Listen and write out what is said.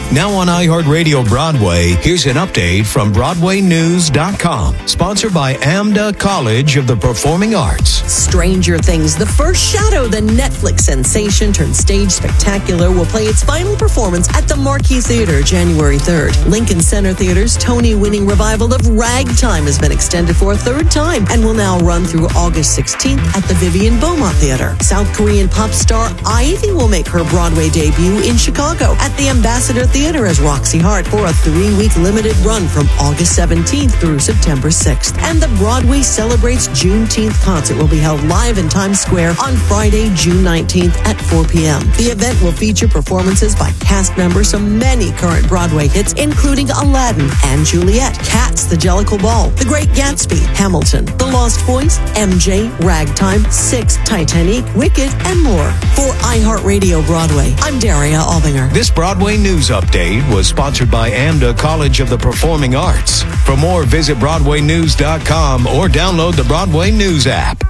Now on iHeartRadio Broadway, here's an update from BroadwayNews.com. Sponsored by AMDA College of the Performing Arts. Stranger Things, The First Shadow, the Netflix sensation turned stage spectacular, will play its final performance at the Marquis Theater January 3rd. Lincoln Center Theater's Tony-winning revival of Ragtime has been extended for a third time and will now run through August 16th at the Vivian Beaumont Theater. South Korean pop star Ivy will make her Broadway debut in Chicago at the Ambassador Theater as Roxy Hart for a 3-week limited run from August 17th through September 6th. And the Broadway Celebrates Juneteenth concert will be held live in Times Square on Friday, June 19th at 4 p.m. The event will feature performances by cast members of many current Broadway hits, including Aladdin and Juliet, Cats, The Jellicle Ball, The Great Gatsby, Hamilton, The Lost Boys, MJ, Ragtime, Six, Titanic, Wicked, and more. For iHeartRadio Broadway, I'm Daria Albinger. This Broadway News Update was sponsored by AMDA College of the Performing Arts. For more, visit BroadwayNews.com or download the Broadway News app.